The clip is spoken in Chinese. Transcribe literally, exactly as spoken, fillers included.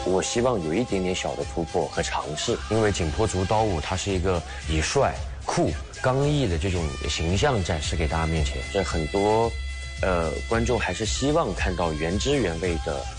我希望有一点点小的突破和尝试，因为景颇族刀舞它是一个以帅、酷、刚毅的这种形象展示给大家面前，这很多，呃，观众还是希望看到原汁原味的